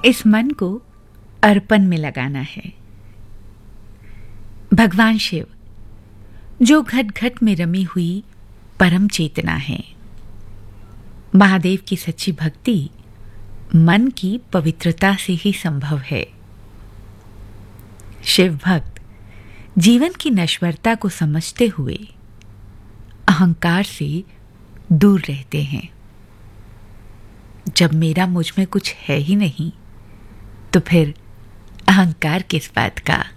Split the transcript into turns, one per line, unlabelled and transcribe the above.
इस मन को अर्पण में लगाना है। भगवान शिव जो घट घट में रमी हुई परम चेतना है। महादेव की सच्ची भक्ति मन की पवित्रता से ही संभव है। शिव भक्त जीवन की नश्वरता को समझते हुए अहंकार से दूर रहते हैं। जब मेरा मुझ में कुछ है ही नहीं तो फिर अहंकार किस बात का।